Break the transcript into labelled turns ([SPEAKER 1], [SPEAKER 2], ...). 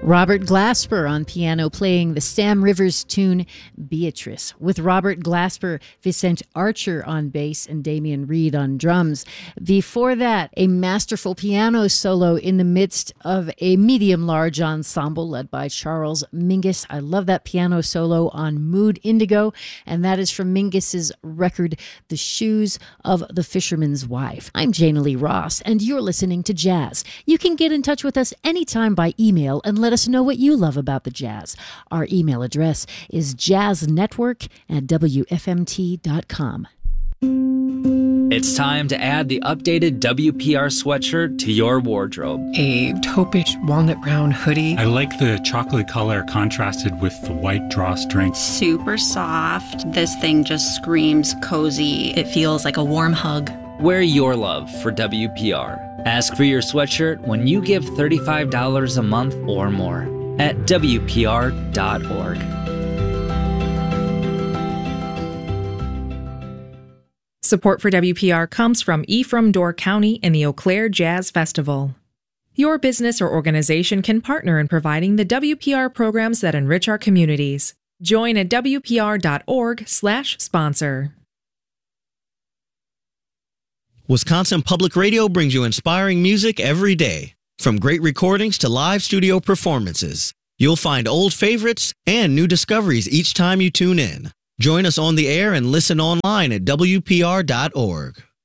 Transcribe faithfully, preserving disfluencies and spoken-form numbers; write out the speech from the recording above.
[SPEAKER 1] Robert Glasper on piano playing the Sam Rivers tune Beatrice, with Robert Glasper, Vicente Archer on bass, and Damian Reed on drums. Before that, a masterful piano solo in the midst of a medium-large ensemble led by Charles Mingus. I love that piano solo on Mood Indigo, and that is from Mingus's record, The Shoes of the Fisherman's Wife. I'm Jana Lee Ross, and you're listening to Jazz. You can get in touch with us anytime by email and let us know what you love about the jazz. Our email address is jazznetwork at w f m t dot com.
[SPEAKER 2] It's time to add the updated W P R sweatshirt to your wardrobe.
[SPEAKER 3] A taupish walnut brown hoodie.
[SPEAKER 4] I like the chocolate color contrasted with the white drawstring.
[SPEAKER 5] Super soft. This thing just screams cozy.
[SPEAKER 6] It feels like a warm hug.
[SPEAKER 2] Wear your love for W P R. Ask for your sweatshirt when you give thirty-five dollars a month or more at w p r dot org.
[SPEAKER 7] Support for W P R comes from Ephraim Door County and the Eau Claire Jazz Festival. Your business or organization can partner in providing the W P R programs that enrich our communities. Join at w p r dot org slash sponsor.
[SPEAKER 8] Wisconsin Public Radio brings you inspiring music every day. From great recordings to live studio performances, you'll find old favorites and new discoveries each time you tune in. Join us on the air and listen online at w p r dot org.